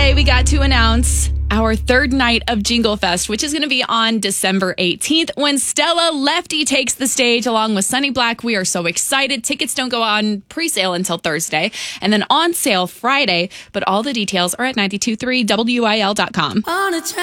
Today we got to announce our third night of Jingle Fest, which is going to be on December 18th when Stella Lefty takes the stage along with Sunny Black. We are so excited. Tickets don't go on pre-sale until Thursday and then on sale Friday, but all the details are at 923WIL.com.